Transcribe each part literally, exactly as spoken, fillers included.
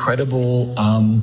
incredible um,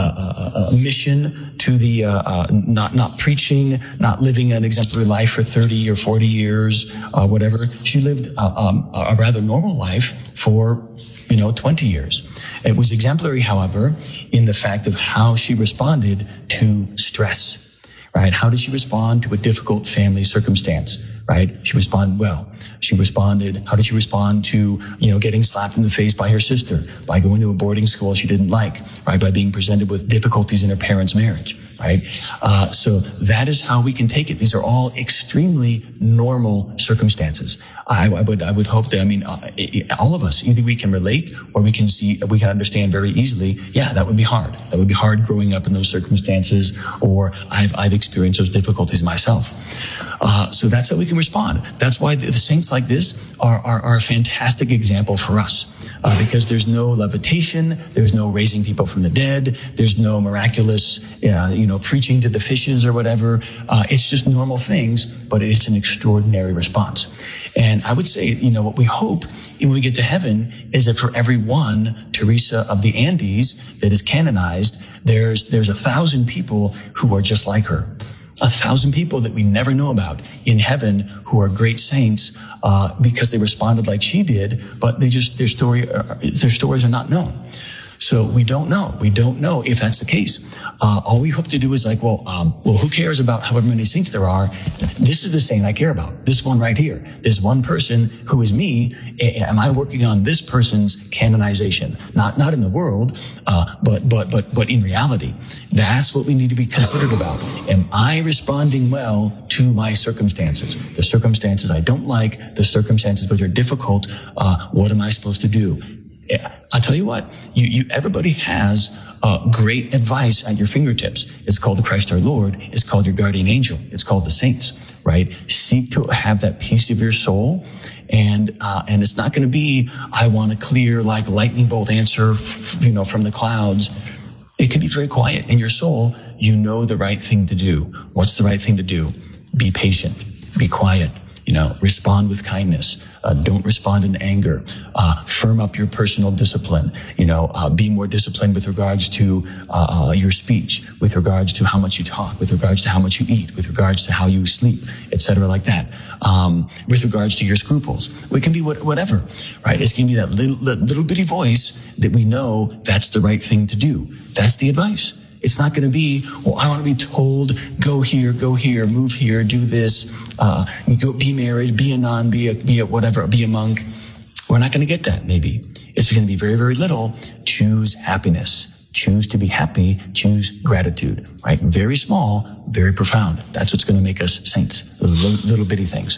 uh, uh, mission to the uh, uh, not not preaching, not living an exemplary life for thirty or forty years, uh, whatever. She lived uh, um, a rather normal life for, you know, twenty years. It was exemplary, however, in the fact of how she responded to stress, right? How did she respond to a difficult family circumstance, right? She responded well. She responded, how did she respond to, you know, getting slapped in the face by her sister, by going to a boarding school she didn't like, right? By being presented with difficulties in her parents' marriage, right? Uh, so that is how we can take it. These are all extremely normal circumstances. I, I would, I would hope that, I mean, uh, all of us, either we can relate or we can see, we can understand very easily, yeah, that would be hard. That would be hard growing up in those circumstances, or I've, I've experienced those difficulties myself. Uh, so that's how we can respond. That's why the, the saints like this are, are, are a fantastic example for us. Uh, because there's no levitation, there's no raising people from the dead, there's no miraculous, uh, you know, preaching to the fishes or whatever. Uh, it's just normal things, but it's an extraordinary response. And I would say, you know, what we hope when we get to heaven is that for every one Teresa of the Andes that is canonized, there's, there's a thousand people who are just like her. A thousand people that we never know about in heaven who are great saints, uh, because they responded like she did, but they just, their story, uh, their stories are not known. So we don't know. We don't know if that's the case. Uh, all we hope to do is like, well, um, well, who cares about however many saints there are? This is the saint I care about. This one right here. This one person who is me. Am I working on this person's canonization? Not, not in the world, uh, but, but, but, but in reality. That's what we need to be considered about. Am I responding well to my circumstances? The circumstances I don't like, the circumstances which are difficult, uh, what am I supposed to do? I'll tell you what, you, you, everybody has uh, great advice at your fingertips. It's called the Christ our Lord. It's called your guardian angel. It's called the saints, right? Seek to have that peace of your soul. And, uh, and it's not going to be, I want a clear, like lightning bolt answer, f- you know, from the clouds. It can be very quiet in your soul. You know the right thing to do. What's the right thing to do? Be patient. Be quiet. You know, respond with kindness. Uh, don't respond in anger. Uh, firm up your personal discipline. You know, uh, be more disciplined with regards to uh, uh, your speech, with regards to how much you talk, with regards to how much you eat, with regards to how you sleep, et cetera, like that. Um, with regards to your scruples, it can be what, whatever, right? It's going to be that little, little bitty voice that we know that's the right thing to do. That's the advice. It's not going to be, well, I want to be told, go here, go here, move here, do this, uh, go be married, be a nun, be a, be a whatever, be a monk. We're not going to get that, maybe. It's going to be very, very little. Choose happiness. Choose to be happy. Choose gratitude, right? Very small, very profound. That's what's going to make us saints. Those little, little bitty things.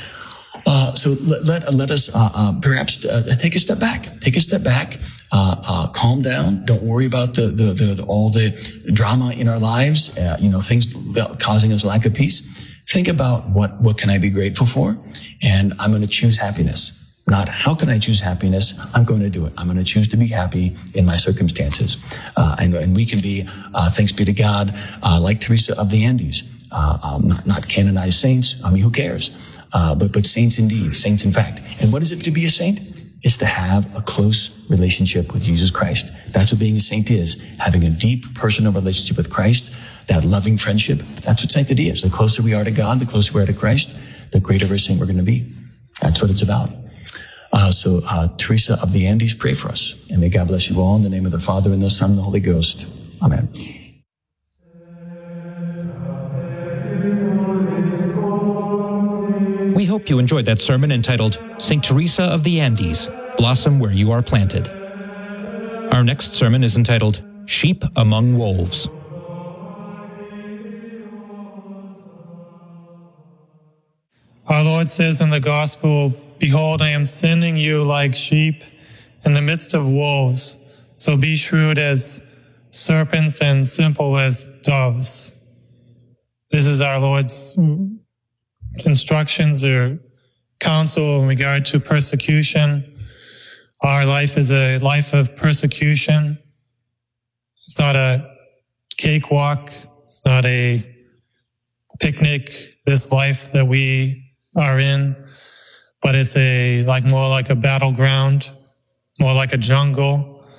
Uh, so let, let, let us, uh, uh, perhaps, uh, take a step back, take a step back, uh, uh, calm down. Don't worry about the, the, the, the all the drama in our lives, uh, you know, things causing us lack of peace. Think about what, what can I be grateful for? And I'm going to choose happiness. Not how can I choose happiness? I'm going to do it. I'm going to choose to be happy in my circumstances. Uh, and, and we can be, uh, thanks be to God, uh, like Teresa of the Andes, uh, um, not, not canonized saints. I mean, who cares? Uh, but, but saints indeed, saints in fact. And what is it to be a saint? It's to have a close relationship with Jesus Christ. That's what being a saint is. Having a deep personal relationship with Christ, that loving friendship. That's what sanctity is. The closer we are to God, the closer we are to Christ, the greater of a saint we're going to be. That's what it's about. Uh, so, uh, Teresa of the Andes, pray for us. And may God bless you all in the name of the Father and the Son and the Holy Ghost. Amen. We hope you enjoyed that sermon entitled Saint Teresa of the Andes, Blossom Where You Are Planted. Our next sermon is entitled Sheep Among Wolves. Our Lord says in the Gospel, "Behold, I am sending you like sheep in the midst of wolves, so be shrewd as serpents and simple as doves." This is our Lord's instructions or counsel in regard to persecution. Our life is a life of persecution. It's not a cakewalk. It's not a picnic, this life that we are in, but it's a like more like a battleground, more like a jungle.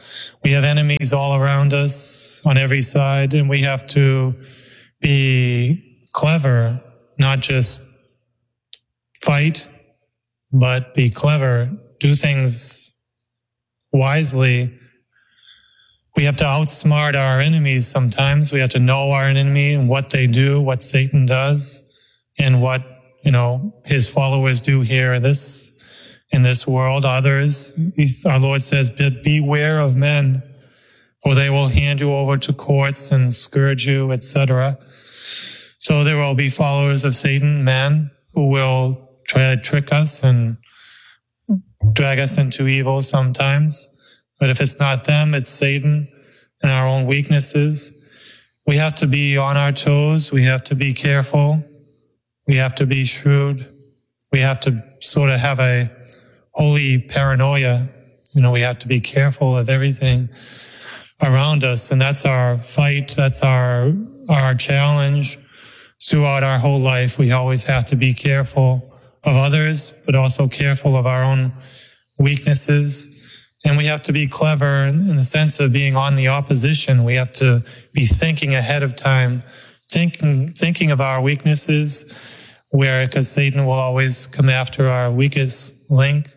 we have enemies all around us on every side, and we have to be clever, not just fight, but be clever, do things wisely. We have to outsmart our enemies sometimes. We have to know our enemy and what they do, what Satan does, and what, you know, his followers do here in this, in this world. Others, he's, our Lord says, beware of men, for they will hand you over to courts and scourge you, et cetera. So there will be followers of Satan, men, who will try to trick us and drag us into evil sometimes. But if it's not them, it's Satan and our own weaknesses. We have to be on our toes. We have to be careful. We have to be shrewd. We have to sort of have a holy paranoia. You know, we have to be careful of everything around us. And that's our fight. That's our, our challenge throughout our whole life. We always have to be careful of others, but also careful of our own weaknesses. And we have to be clever in the sense of being on the opposition. We have to be thinking ahead of time, thinking, thinking of our weaknesses, where, because Satan will always come after our weakest link.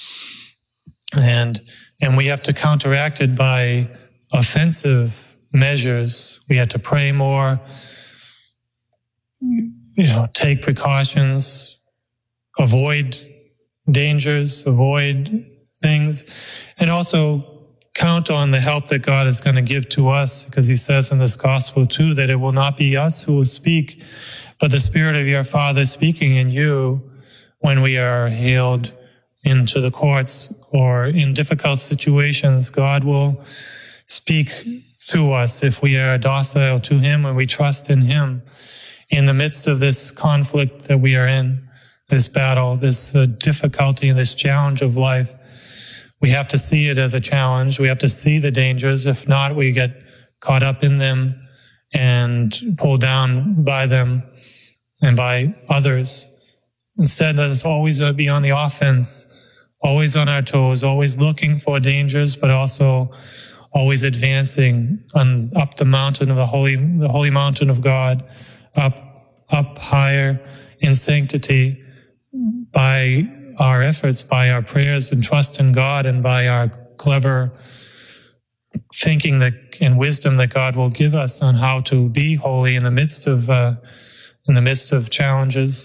And, and we have to counteract it by offensive measures. We have to pray more, you know, take precautions, avoid dangers, avoid things, and also count on the help that God is going to give to us, because he says in this gospel too that it will not be us who will speak, but the Spirit of your Father speaking in you when we are hailed into the courts or in difficult situations. God will speak through us if we are docile to him and we trust in him in the midst of this conflict that we are in, this battle, this uh, difficulty, this challenge of life. We have to see it as a challenge. We have to see the dangers. If not, we get caught up in them and pulled down by them and by others. Instead, let us always be on the offense, always on our toes, always looking for dangers, but also always advancing on up the mountain of the holy, the holy mountain of God, up, up higher in sanctity by our efforts, by our prayers and trust in God, and by our clever thinking that and wisdom that God will give us on how to be holy in the midst of uh, in the midst of challenges.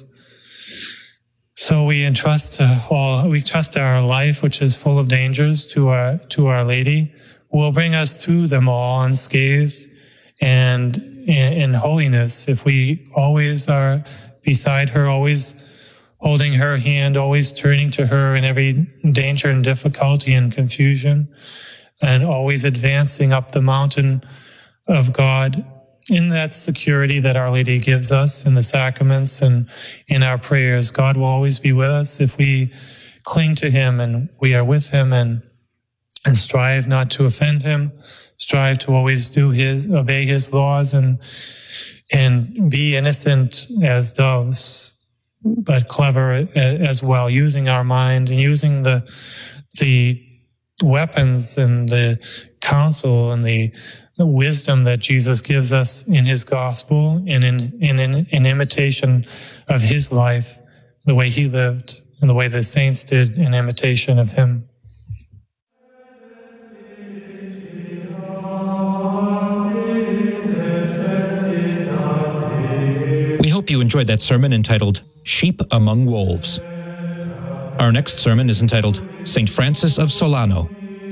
So we entrust uh, all we trust our life, which is full of dangers, to our to Our Lady, who will bring us through them all unscathed and in, in holiness. If we always are beside her, always holding her hand, always turning to her in every danger and difficulty and confusion, and always advancing up the mountain of God in that security that Our Lady gives us in the sacraments and in our prayers. God will always be with us if we cling to him and we are with him and and strive not to offend him, strive to always do his, obey his laws and and be innocent as doves, but clever as well, using our mind and using the the weapons and the counsel and the, the wisdom that Jesus gives us in his gospel and in, in, in, in imitation of his life, the way he lived and the way the saints did in imitation of him. We hope you enjoyed that sermon entitled Sheep Among Wolves. Our next sermon is entitled Saint Francis of Solano.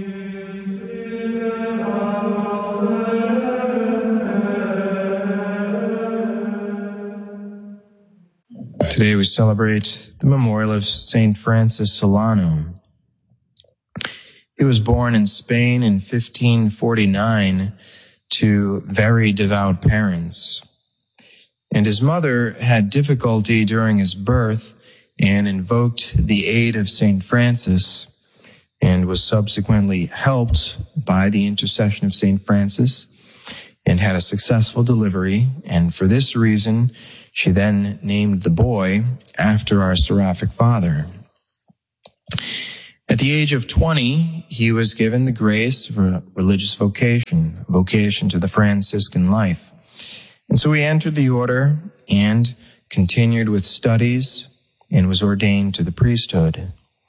Today we celebrate the memorial of Saint Francis Solano. He was born in Spain in fifteen forty-nine to very devout parents. And his mother had difficulty during his birth and invoked the aid of Saint Francis and was subsequently helped by the intercession of Saint Francis and had a successful delivery. And for this reason, she then named the boy after our seraphic father. At the age of twenty, he was given the grace of a religious vocation, a vocation to the Franciscan life. And so he entered the order and continued with studies and was ordained to the priesthood.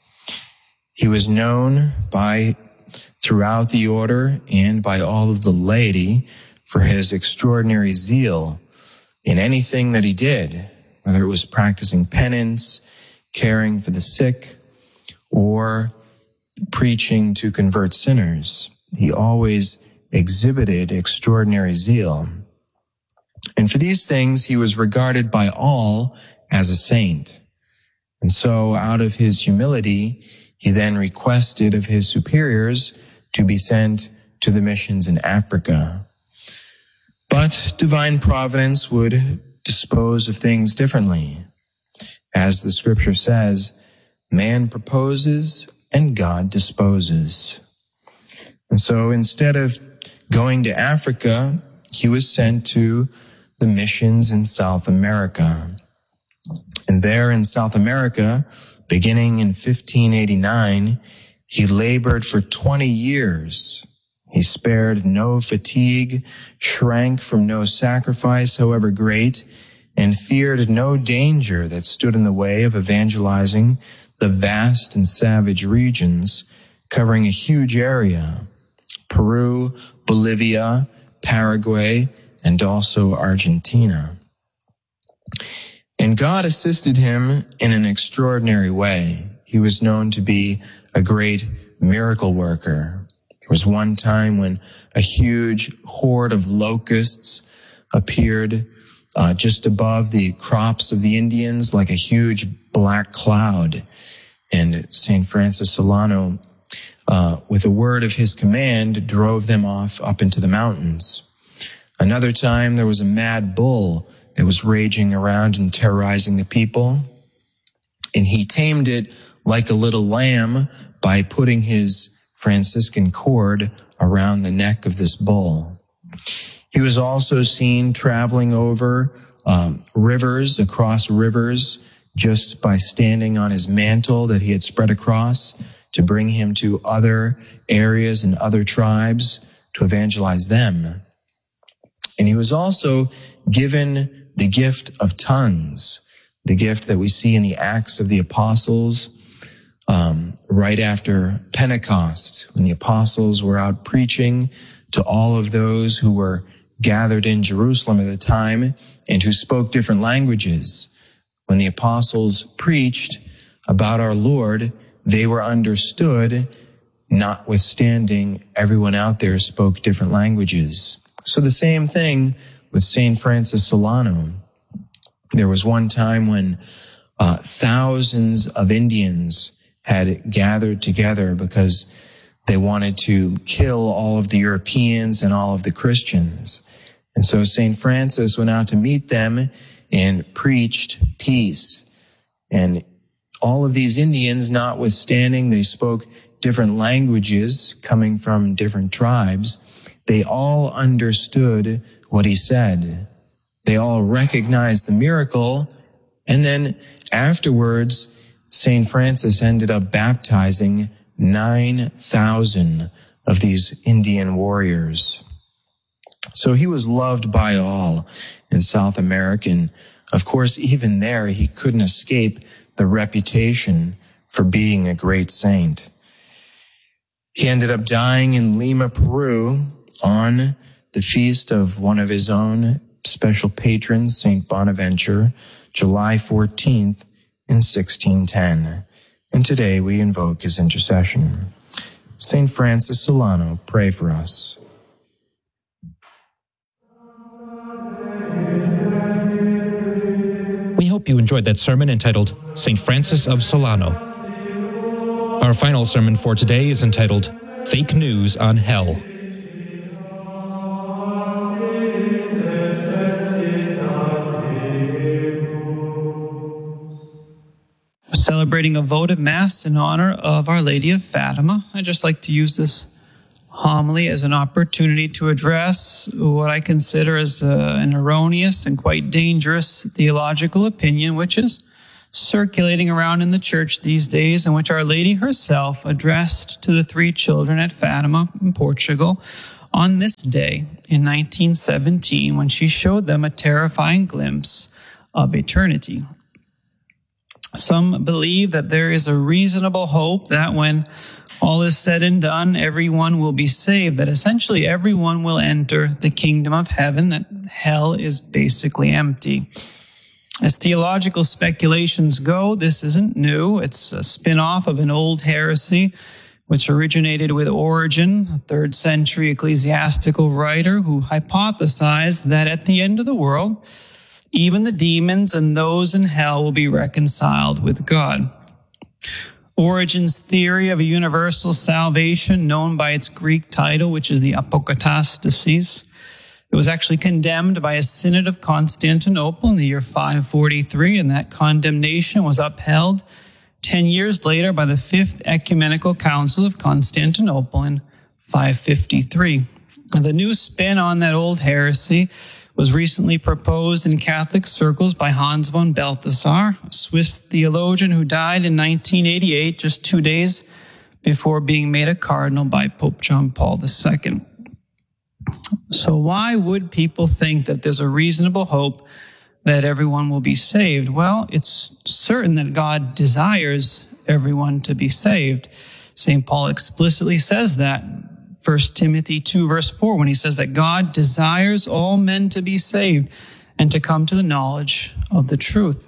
He was known by throughout the order and by all of the laity for his extraordinary zeal in anything that he did, whether it was practicing penance, caring for the sick, or preaching to convert sinners. He always exhibited extraordinary zeal. And for these things, he was regarded by all as a saint. And so, out of his humility, he then requested of his superiors to be sent to the missions in Africa. But divine providence would dispose of things differently. As the scripture says, man proposes and God disposes. And so instead of going to Africa, he was sent to the missions in South America. And there in South America, beginning in fifteen eighty-nine, he labored for twenty years. He spared no fatigue, shrank from no sacrifice, however great, and feared no danger that stood in the way of evangelizing the vast and savage regions covering a huge area: Peru, Bolivia, Paraguay, and also Argentina. And God assisted him in an extraordinary way. He was known to be a great miracle worker. There was one time when a huge horde of locusts appeared uh, just above the crops of the Indians like a huge black cloud. And Saint Francis Solano, uh, with a word of his command, drove them off up into the mountains. Another time there was a mad bull that was raging around and terrorizing the people. And he tamed it like a little lamb by putting his Franciscan cord around the neck of this bull. He was also seen traveling over um, rivers, across rivers, just by standing on his mantle that he had spread across to bring him to other areas and other tribes to evangelize them. And he was also given the gift of tongues, the gift that we see in the Acts of the Apostles, um, right after Pentecost, when the apostles were out preaching to all of those who were gathered in Jerusalem at the time and who spoke different languages. When the apostles preached about our Lord, they were understood, notwithstanding everyone out there spoke different languages. So the same thing with Saint Francis Solano. There was one time when uh, thousands of Indians had gathered together because they wanted to kill all of the Europeans and all of the Christians. And so Saint Francis went out to meet them and preached peace. And all of these Indians, notwithstanding they spoke different languages coming from different tribes, they all understood what he said. They all recognized the miracle. And then afterwards, Saint Francis ended up baptizing nine thousand of these Indian warriors. So he was loved by all in South America. And of course, even there, he couldn't escape the reputation for being a great saint. He ended up dying in Lima, Peru, on the feast of one of his own special patrons, Saint Bonaventure, July fourteenth in sixteen ten. And today we invoke his intercession. Saint Francis Solano, pray for us. We hope you enjoyed that sermon entitled Saint Francis of Solano. Our final sermon for today is entitled Fake News on Hell. Celebrating a votive Mass in honor of Our Lady of Fatima. I'd just like to use this homily as an opportunity to address what I consider as a, an erroneous and quite dangerous theological opinion, which is circulating around in the church these days, in which Our Lady herself addressed to the three children at Fatima in Portugal on this day in nineteen seventeen, when she showed them a terrifying glimpse of eternity. Some believe that there is a reasonable hope that when all is said and done, everyone will be saved, that essentially everyone will enter the kingdom of heaven, that hell is basically empty. As theological speculations go, this isn't new. It's a spin-off of an old heresy, which originated with Origen, a third century ecclesiastical writer who hypothesized that at the end of the world, even the demons and those in hell will be reconciled with God. Origen's theory of a universal salvation, known by its Greek title, which is the Apokatastasis, it was actually condemned by a synod of Constantinople in the year five forty-three, and that condemnation was upheld ten years later by the Fifth Ecumenical Council of Constantinople in five fifty-three. The new spin on that old heresy was recently proposed in Catholic circles by Hans von Balthasar, a Swiss theologian who died in nineteen eighty-eight, just two days before being made a cardinal by Pope John Paul the Second. So why would people think that there's a reasonable hope that everyone will be saved? Well, it's certain that God desires everyone to be saved. Saint Paul explicitly says that. First Timothy two, verse four, when he says that God desires all men to be saved and to come to the knowledge of the truth.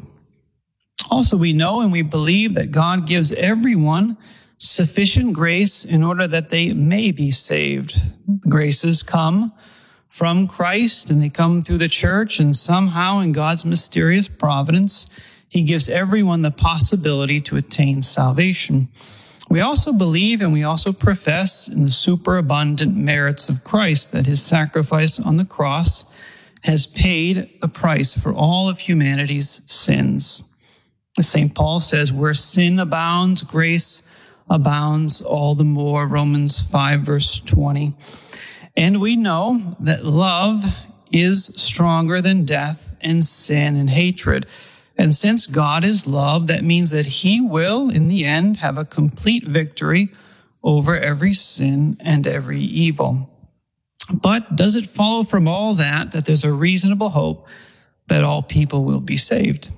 Also, we know and we believe that God gives everyone sufficient grace in order that they may be saved. The graces come from Christ and they come through the church, and somehow in God's mysterious providence, he gives everyone the possibility to attain salvation. We also believe and we also profess in the superabundant merits of Christ, that his sacrifice on the cross has paid the price for all of humanity's sins. Saint Paul says, where sin abounds, grace abounds all the more, Romans five, verse twenty. And we know that love is stronger than death and sin and hatred. And since God is love, that means that he will, in the end, have a complete victory over every sin and every evil. But does it follow from all that that there's a reasonable hope that all people will be saved?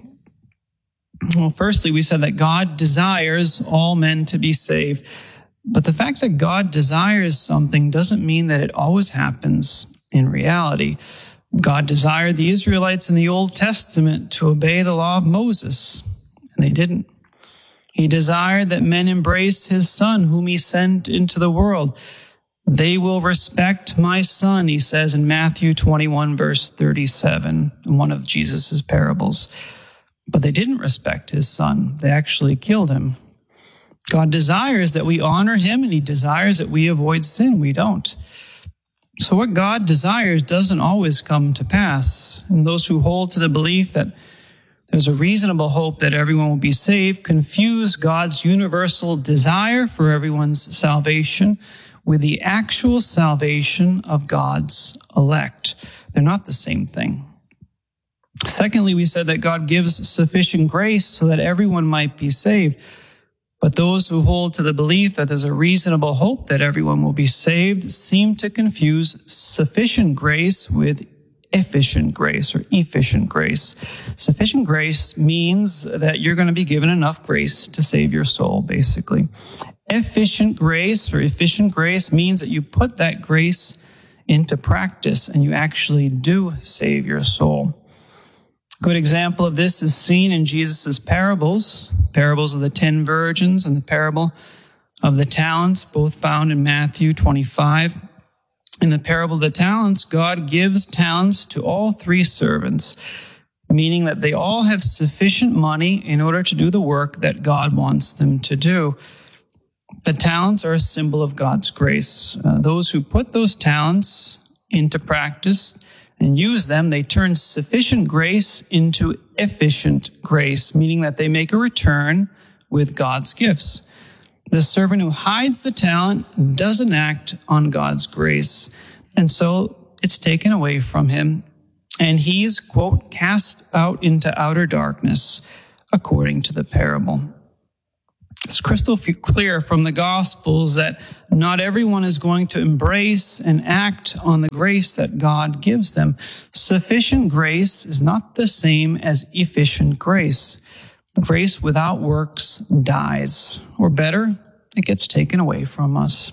Well, firstly, we said that God desires all men to be saved. But the fact that God desires something doesn't mean that it always happens in reality. God desired the Israelites in the Old Testament to obey the law of Moses, and they didn't. He desired that men embrace his son, whom he sent into the world. They will respect my son, he says in Matthew twenty-one, verse thirty-seven, in one of Jesus' parables. But they didn't respect his son. They actually killed him. God desires that we honor him, and he desires that we avoid sin. We don't. So what God desires doesn't always come to pass. And those who hold to the belief that there's a reasonable hope that everyone will be saved confuse God's universal desire for everyone's salvation with the actual salvation of God's elect. They're not the same thing. Secondly, we said that God gives sufficient grace so that everyone might be saved. But those who hold to the belief that there's a reasonable hope that everyone will be saved seem to confuse sufficient grace with efficient grace or efficient grace. Sufficient grace means that you're going to be given enough grace to save your soul, basically. Efficient grace or efficient grace means that you put that grace into practice and you actually do save your soul. A good example of this is seen in Jesus' parables, parables of the ten virgins and the parable of the talents, both found in Matthew twenty-five. In the parable of the talents, God gives talents to all three servants, meaning that they all have sufficient money in order to do the work that God wants them to do. The talents are a symbol of God's grace. Uh, those who put those talents into practice and use them, they turn sufficient grace into efficient grace, meaning that they make a return with God's gifts. The servant who hides the talent doesn't act on God's grace, and so it's taken away from him, and he's, quote, cast out into outer darkness. according to the parable. It's crystal clear from the Gospels that not everyone is going to embrace and act on the grace that God gives them. Sufficient grace is not the same as efficient grace. Grace without works dies, or better, it gets taken away from us.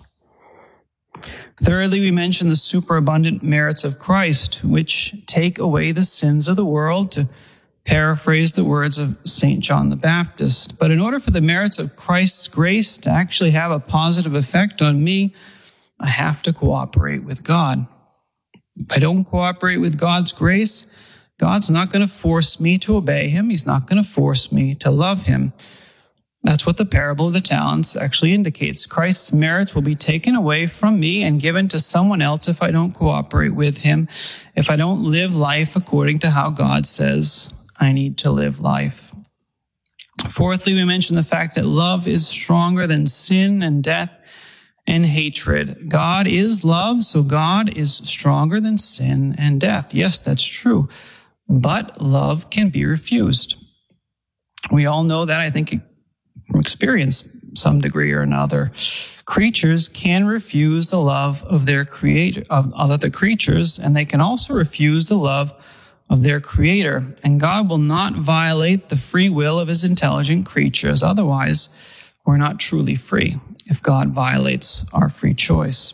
Thirdly, we mention the superabundant merits of Christ, which take away the sins of the world, to paraphrase the words of Saint John the Baptist. But in order for the merits of Christ's grace to actually have a positive effect on me, I have to cooperate with God. If I don't cooperate with God's grace, God's not going to force me to obey him. He's not going to force me to love him. That's what the parable of the talents actually indicates. Christ's merits will be taken away from me and given to someone else if I don't cooperate with him, if I don't live life according to how God says I need to live life. Fourthly, we mention the fact that love is stronger than sin and death and hatred. God is love, so God is stronger than sin and death. Yes, that's true. But love can be refused. We all know that, I think, from experience, some degree or another. Creatures can refuse the love of their creator, of other creatures, and they can also refuse the love of their creator. And God will not violate the free will of his intelligent creatures. Otherwise, we're not truly free if God violates our free choice.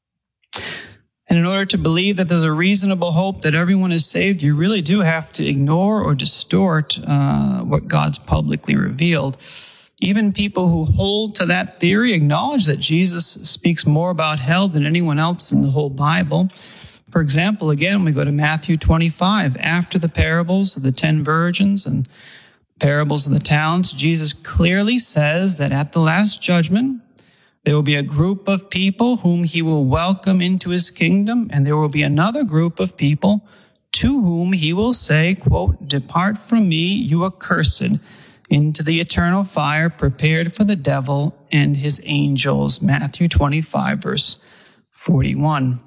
And in order to believe that there's a reasonable hope that everyone is saved, you really do have to ignore or distort uh, what God's publicly revealed. Even people who hold to that theory acknowledge that Jesus speaks more about hell than anyone else in the whole Bible. For example, again, we go to Matthew twenty-five. After the parables of the ten virgins and parables of the talents, Jesus clearly says that at the last judgment, there will be a group of people whom he will welcome into his kingdom, and there will be another group of people to whom he will say, quote, "Depart from me, you accursed, into the eternal fire prepared for the devil and his angels." Matthew twenty-five, verse forty-one.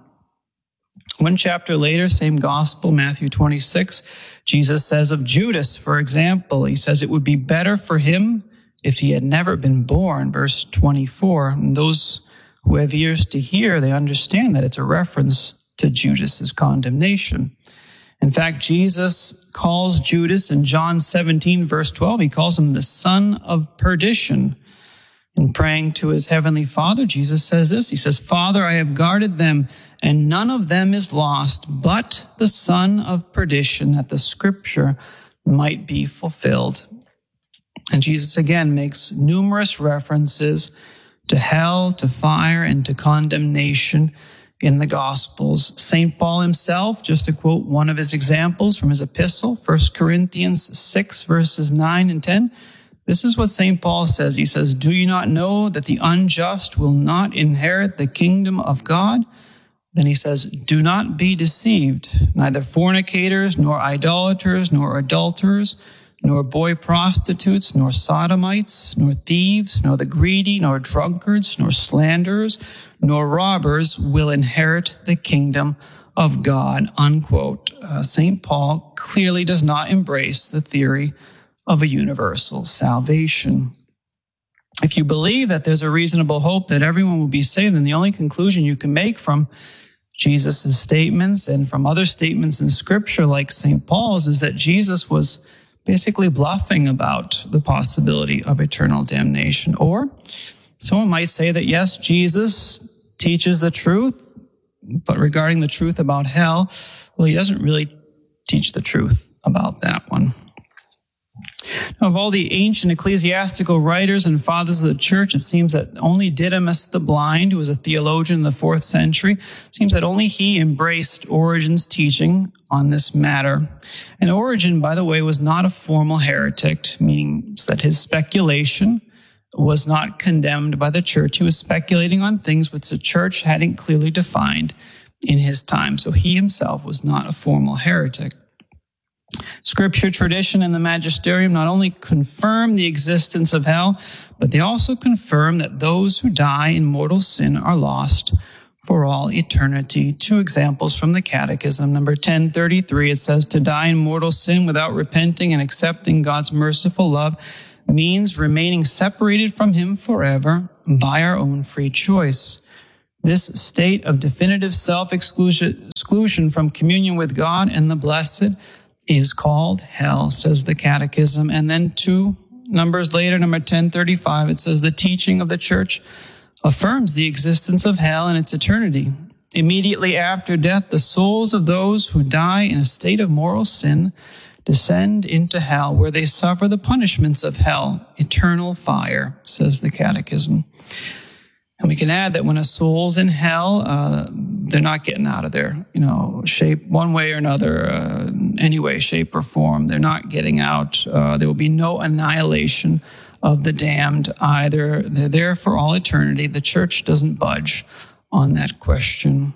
One chapter later, same gospel, Matthew twenty-six, Jesus says of Judas, for example, he says it would be better for him if he had never been born, verse twenty-four. And those who have ears to hear, they understand that it's a reference to Judas's condemnation. In fact, Jesus calls Judas in John seventeen, verse twelve, he calls him the son of perdition. In praying to his heavenly Father, Jesus says this, he says, "Father, I have guarded them, and none of them is lost, but the son of perdition, that the scripture might be fulfilled." And Jesus again makes numerous references to hell, to fire, and to condemnation in the Gospels. Saint Paul himself, just to quote one of his examples from his epistle, First Corinthians six, verses nine and ten, this is what Saint Paul says. He says, "Do you not know that the unjust will not inherit the kingdom of God?" Then he says, "Do not be deceived. Neither fornicators, nor idolaters, nor adulterers, nor boy prostitutes, nor sodomites, nor thieves, nor the greedy, nor drunkards, nor slanderers, nor robbers will inherit the kingdom of God," unquote. Uh, Saint Paul clearly does not embrace the theory of a universal salvation. If you believe that there's a reasonable hope that everyone will be saved, then the only conclusion you can make from Jesus' statements and from other statements in Scripture like Saint Paul's is that Jesus was basically bluffing about the possibility of eternal damnation. Or someone might say that, yes, Jesus teaches the truth, but regarding the truth about hell, well, he doesn't really teach the truth about that one. Now, of all the ancient ecclesiastical writers and fathers of the church, it seems that only Didymus the Blind, who was a theologian in the fourth century, it seems that only he embraced Origen's teaching on this matter. And Origen, by the way, was not a formal heretic, meaning that his speculation was not condemned by the church. He was speculating on things which the church hadn't clearly defined in his time. So he himself was not a formal heretic. Scripture, tradition, and the magisterium not only confirm the existence of hell, but they also confirm that those who die in mortal sin are lost for all eternity. Two examples from the Catechism. Number ten thirty-three, it says, to die in mortal sin without repenting and accepting God's merciful love means remaining separated from him forever by our own free choice. This state of definitive self-exclusion from communion with God and the blessed is called hell, says the Catechism. And then two numbers later, number ten thirty-five, it says, the teaching of the Church affirms the existence of hell and its eternity. Immediately after death, the souls of those who die in a state of moral sin descend into hell, where they suffer the punishments of hell, eternal fire, says the Catechism. And we can add that when a soul's in hell, uh, they're not getting out of there, you know, shape one way or another, uh, any way, shape, or form. They're not getting out. Uh, there will be no annihilation of the damned either. They're there for all eternity. The Church doesn't budge on that question.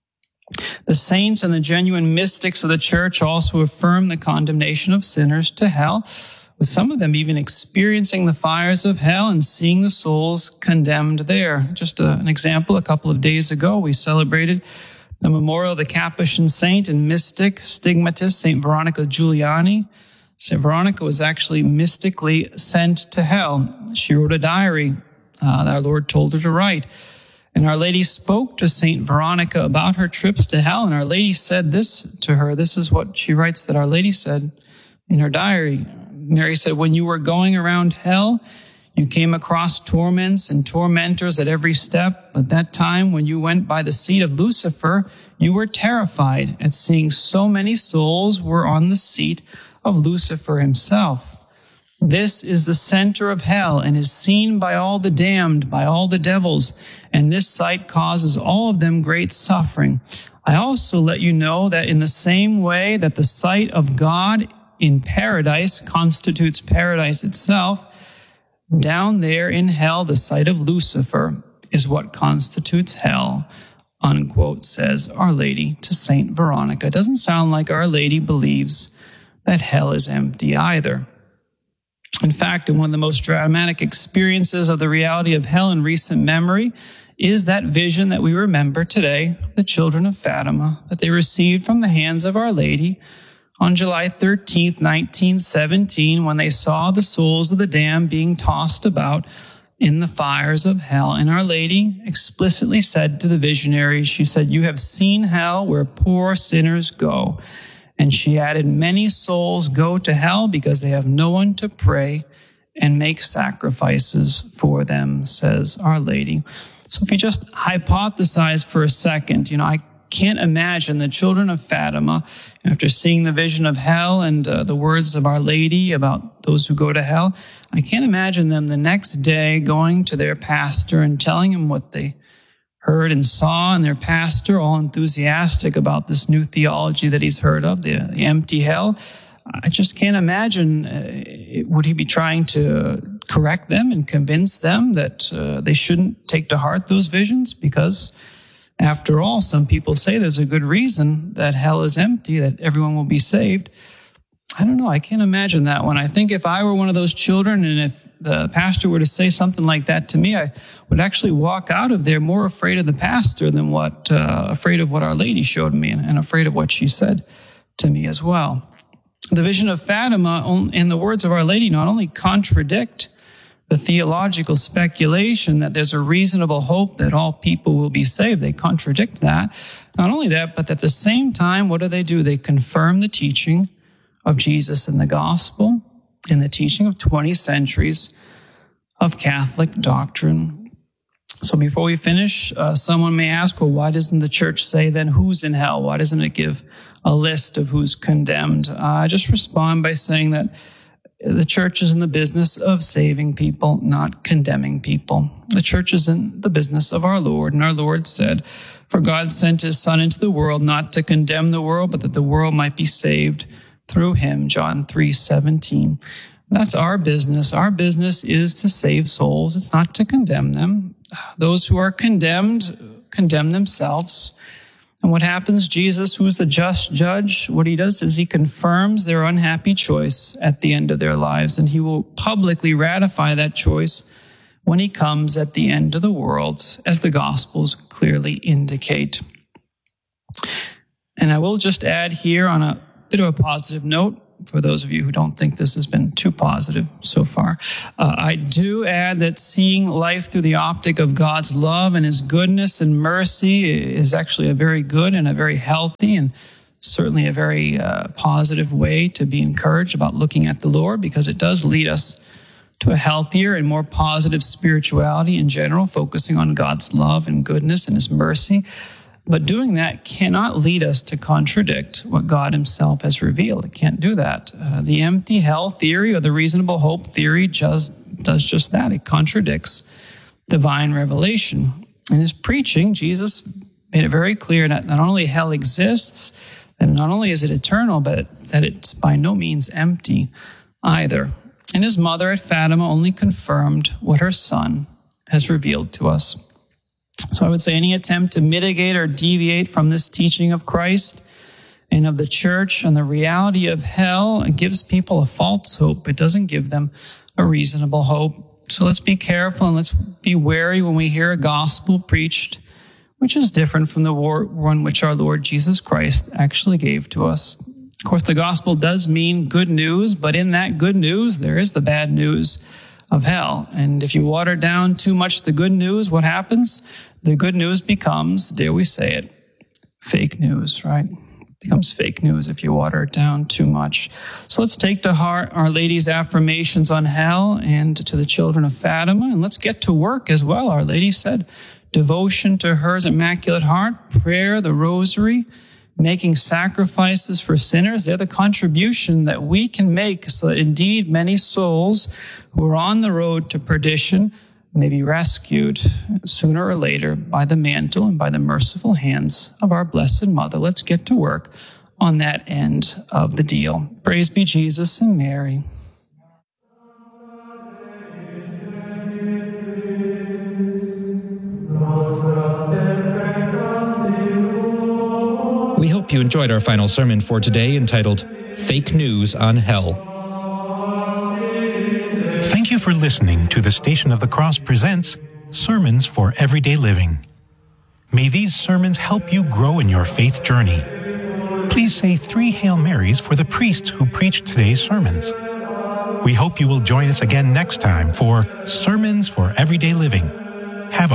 The saints and the genuine mystics of the Church also affirm the condemnation of sinners to hell, with some of them even experiencing the fires of hell and seeing the souls condemned there. Just a, an example, a couple of days ago, we celebrated the memorial of the Capuchin saint and mystic, stigmatist, Saint Veronica Giuliani. Saint Veronica was actually mystically sent to hell. She wrote a diary uh, that our Lord told her to write. And Our Lady spoke to Saint Veronica about her trips to hell, and Our Lady said this to her. This is what she writes that Our Lady said in her diary. Mary said, when you were going around hell, you came across torments and tormentors at every step. At that time, when you went by the seat of Lucifer, you were terrified at seeing so many souls were on the seat of Lucifer himself. This is the center of hell and is seen by all the damned, by all the devils, and this sight causes all of them great suffering. I also let you know that in the same way that the sight of God in paradise constitutes paradise itself, down there in hell, the sight of Lucifer is what constitutes hell, unquote, says Our Lady to Saint Veronica. It doesn't sound like Our Lady believes that hell is empty either. In fact, one of the most dramatic experiences of the reality of hell in recent memory is that vision that we remember today, the children of Fatima, that they received from the hands of Our Lady on July thirteenth, nineteen seventeen, when they saw the souls of the damned being tossed about in the fires of hell. And Our Lady explicitly said to the visionaries, she said, you have seen hell where poor sinners go. And she added, many souls go to hell because they have no one to pray and make sacrifices for them, says Our Lady. So if you just hypothesize for a second, you know, I can't imagine the children of Fatima, after seeing the vision of hell and uh, the words of Our Lady about those who go to hell, I can't imagine them the next day going to their pastor and telling him what they heard and saw, and their pastor all enthusiastic about this new theology that he's heard of, the, the empty hell. I just can't imagine, uh, would he be trying to correct them and convince them that uh, they shouldn't take to heart those visions? Because after all, some people say there's a good reason that hell is empty, that everyone will be saved. I don't know. I can't imagine that one. I think if I were one of those children and if the pastor were to say something like that to me, I would actually walk out of there more afraid of the pastor than what, uh, afraid of what Our Lady showed me and, and afraid of what she said to me as well. The vision of Fatima and the words of Our Lady not only contradict the theological speculation that there's a reasonable hope that all people will be saved. They contradict that. Not only that, but at the same time, what do they do? They confirm the teaching of Jesus in the gospel and the teaching of twenty centuries of Catholic doctrine. So before we finish, uh, someone may ask, well, why doesn't the church say then who's in hell? Why doesn't it give a list of who's condemned? Uh, I just respond by saying that the church is in the business of saving people, not condemning people. The church is in the business of our Lord, and our Lord said, for God sent his Son into the world not to condemn the world, but that the world might be saved through him, John three seventeen. That's our business. Our business is to save souls. It's not to condemn them. Those who are condemned condemn themselves. And what happens? Jesus, who is the just judge, what he does is he confirms their unhappy choice at the end of their lives, and he will publicly ratify that choice when he comes at the end of the world, as the Gospels clearly indicate. And I will just add here on a bit of a positive note, for those of you who don't think this has been too positive so far, uh, I do add that seeing life through the optic of God's love and his goodness and mercy is actually a very good and a very healthy and certainly a very uh, positive way to be encouraged about looking at the Lord, because it does lead us to a healthier and more positive spirituality in general, focusing on God's love and goodness and his mercy. But doing that cannot lead us to contradict what God himself has revealed. It can't do that. Uh, the empty hell theory or the reasonable hope theory just does just that. It contradicts divine revelation. In his preaching, Jesus made it very clear that not only hell exists, that not only is it eternal, but that it's by no means empty either. And his mother at Fatima only confirmed what her son has revealed to us. So I would say any attempt to mitigate or deviate from this teaching of Christ and of the church and the reality of hell gives people a false hope. It doesn't give them a reasonable hope. So let's be careful and let's be wary when we hear a gospel preached which is different from the one which our Lord Jesus Christ actually gave to us. Of course, the gospel does mean good news, but in that good news, there is the bad news of hell. And if you water down too much the good news, what happens? The good news becomes, dare we say it, fake news, right? It becomes fake news if you water it down too much. So let's take to heart Our Lady's affirmations on hell and to the children of Fatima, and let's get to work as well. Our Lady said, devotion to hers immaculate heart, prayer, the rosary, making sacrifices for sinners. They're the contribution that we can make so that indeed many souls who are on the road to perdition may be rescued sooner or later by the mantle and by the merciful hands of our Blessed Mother. Let's get to work on that end of the deal. Praise be Jesus and Mary. We hope you enjoyed our final sermon for today, entitled Fake News on Hell. Thank you for listening to the Station of the Cross presents Sermons for Everyday Living. May these sermons help you grow in your faith journey. Please say three Hail Marys for the priest who preached today's sermons. We hope you will join us again next time for Sermons for Everyday Living. Have a